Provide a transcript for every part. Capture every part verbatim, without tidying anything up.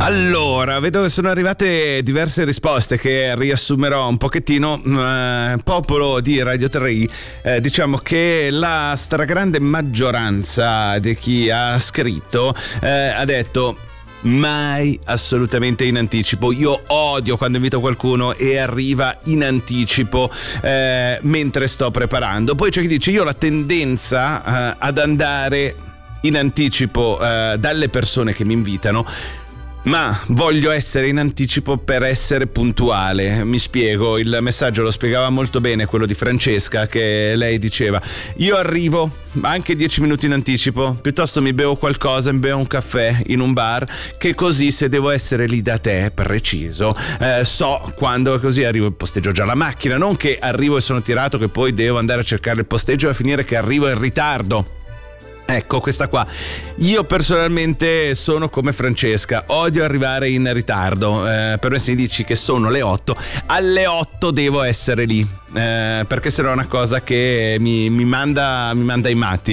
Allora, vedo che sono arrivate diverse risposte che riassumerò un pochettino. Eh, popolo di Radio tre, eh, diciamo che la stragrande maggioranza di chi ha scritto eh, ha detto mai assolutamente in anticipo. Io odio quando invito qualcuno e arriva in anticipo eh, mentre sto preparando. Poi c'è chi dice io ho la tendenza eh, ad andare in anticipo eh, dalle persone che mi invitano, ma voglio essere in anticipo per essere puntuale. Mi spiego, il messaggio lo spiegava molto bene quello di Francesca, che lei diceva io arrivo anche dieci minuti in anticipo, piuttosto mi bevo qualcosa, mi bevo un caffè in un bar, che così se devo essere lì da te preciso eh, so quando, così arrivo e posteggio già la macchina, non che arrivo e sono tirato che poi devo andare a cercare il posteggio e a finire che arrivo in ritardo. Ecco, questa qua. Io personalmente sono come Francesca, odio arrivare in ritardo. Eh, per me se dici che sono le otto, alle otto devo essere lì. Eh, perché sennò è una cosa che mi, mi manda mi manda i matti.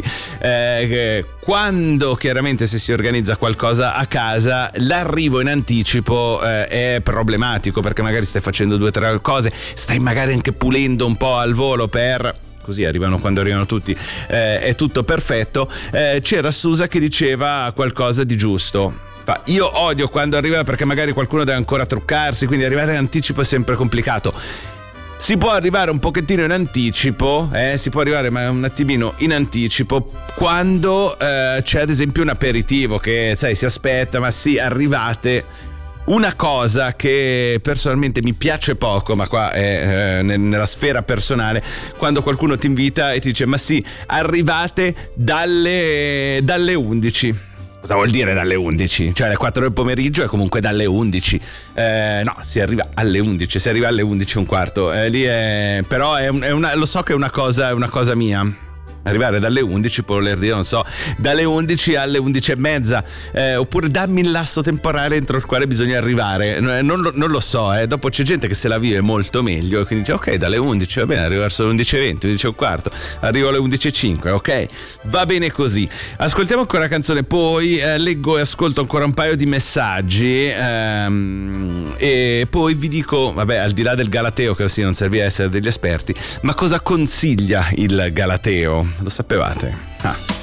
Eh, quando chiaramente se si organizza qualcosa a casa, l'arrivo in anticipo eh, è problematico, perché magari stai facendo due o tre cose, stai magari anche pulendo un po' al volo per... così arrivano quando arrivano tutti, eh, è tutto perfetto. Eh, c'era Susa che diceva qualcosa di giusto. Io odio quando arriva, perché magari qualcuno deve ancora truccarsi, quindi arrivare in anticipo è sempre complicato. Si può arrivare un pochettino in anticipo, eh, si può arrivare un attimino in anticipo quando eh, c'è ad esempio un aperitivo che sai si aspetta, ma sì, arrivate. Una cosa che personalmente mi piace poco, ma qua è eh, nella sfera personale, quando qualcuno ti invita e ti dice ma sì, arrivate dalle, dalle undici. Cosa vuol dire dalle undici? Cioè alle quattro del pomeriggio è comunque dalle undici. Eh, no, si arriva alle undici, si arriva alle undici e un quarto. Eh, lì è, però è, un, è una, lo so che è una cosa, è una cosa mia. Arrivare dalle undici, può voler dire, non so, dalle undici alle undici e mezza, eh, oppure dammi il lasso temporale entro il quale bisogna arrivare. Non lo, non lo so, eh. Dopo c'è gente che se la vive molto meglio e quindi dice ok, dalle undici va bene, arrivo verso le undici e venti, undici e un quarto, arrivo alle undici e cinque, ok, va bene così. Ascoltiamo ancora una canzone, poi eh, leggo e ascolto ancora un paio di messaggi ehm, e poi vi dico, vabbè, al di là del Galateo, che sì, non serviva a essere degli esperti, ma cosa consiglia il Galateo? Lo sapevate? Ah.